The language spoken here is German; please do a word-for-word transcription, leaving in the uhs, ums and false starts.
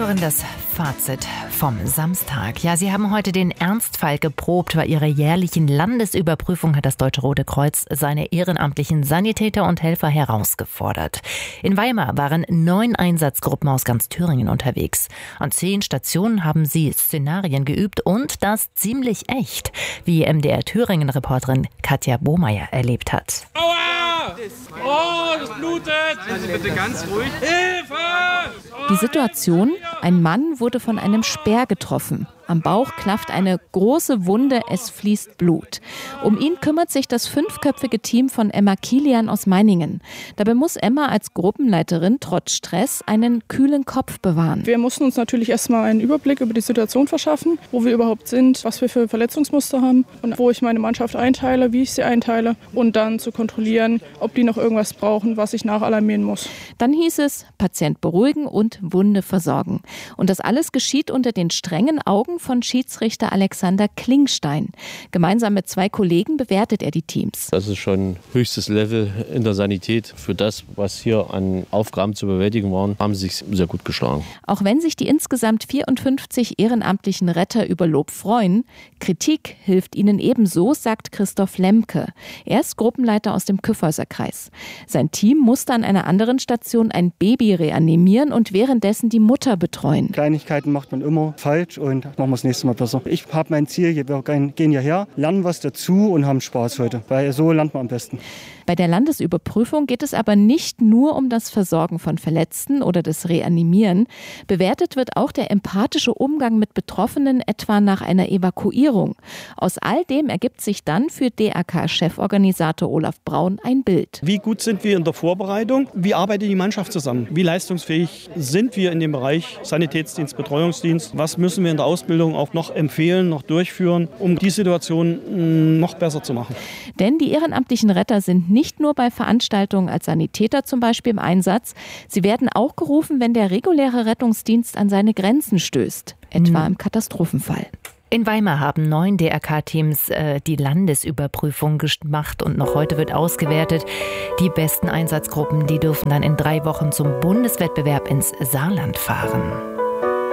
hören das Fazit vom Samstag. Ja, Sie haben heute den Ernstfall geprobt. Bei Ihrer jährlichen Landesüberprüfung hat das Deutsche Rote Kreuz seine ehrenamtlichen Sanitäter und Helfer herausgefordert. In Weimar waren neun Einsatzgruppen aus ganz Thüringen unterwegs. An zehn Stationen haben sie Szenarien geübt und das ziemlich echt, wie M D R-Thüringen-Reporterin Katja Bohmeier erlebt hat. Aua! Oh, das blutet! Seien Sie bitte ganz ruhig. Hilfe! Die Situation: Ein Mann wurde von einem Speer getroffen. Am Bauch klafft eine große Wunde, es fließt Blut. Um ihn kümmert sich das fünfköpfige Team von Emma Kilian aus Meiningen. Dabei muss Emma als Gruppenleiterin trotz Stress einen kühlen Kopf bewahren. Wir mussten uns natürlich erstmal einen Überblick über die Situation verschaffen, wo wir überhaupt sind, was wir für Verletzungsmuster haben und wo ich meine Mannschaft einteile, wie ich sie einteile und dann zu kontrollieren, ob die noch irgendwas brauchen, was ich nachalarmieren muss. Dann hieß es, Patient beruhigen und Wunde versorgen. Und das alles geschieht unter den strengen Augen von Schiedsrichter Alexander Klingstein. Gemeinsam mit zwei Kollegen bewertet er die Teams. Das ist schon höchstes Level in der Sanität. Für das, was hier an Aufgaben zu bewältigen waren, haben sie sich sehr gut geschlagen. Auch wenn sich die insgesamt vierundfünfzig ehrenamtlichen Retter über Lob freuen, Kritik hilft ihnen ebenso, sagt Christoph Lemke. Er ist Gruppenleiter aus dem Kyffhäuserkreis. Sein Team musste an einer anderen Station ein Baby reanimieren und währenddessen die Mutter betreuen. Kleinigkeiten macht man immer falsch und machen wir das nächste Mal besser. Ich habe mein Ziel, wir gehen hierher, lernen was dazu und haben Spaß heute, weil so lernt man am besten. Bei der Landesüberprüfung geht es aber nicht nur um das Versorgen von Verletzten oder das Reanimieren. Bewertet wird auch der empathische Umgang mit Betroffenen, etwa nach einer Evakuierung. Aus all dem ergibt sich dann für D R K-Cheforganisator Olaf Braun ein Bild. Wie gut sind wir in der Vorbereitung? Wie arbeitet die Mannschaft zusammen? Wie leistungsfähig sind wir in dem Bereich Sanitätsdienst, Betreuungsdienst? Was müssen wir in der Ausbildung auch noch empfehlen, noch durchführen, um die Situation noch besser zu machen? Denn die ehrenamtlichen Retter sind nicht nur bei Veranstaltungen als Sanitäter zum Beispiel im Einsatz. Sie werden auch gerufen, wenn der reguläre Rettungsdienst an seine Grenzen stößt, etwa mhm. im Katastrophenfall. In Weimar haben neun D R K-Teams äh, die Landesüberprüfung gemacht und noch heute wird ausgewertet. Die besten Einsatzgruppen, die dürfen dann in drei Wochen zum Bundeswettbewerb ins Saarland fahren.